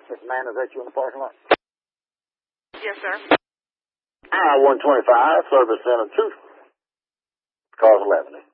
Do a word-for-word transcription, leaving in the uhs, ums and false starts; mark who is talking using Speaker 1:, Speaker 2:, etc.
Speaker 1: Miss Amanda, is that you in the parking lot?
Speaker 2: Yes, sir.
Speaker 1: I one twenty-five, service center two. Cars eleven.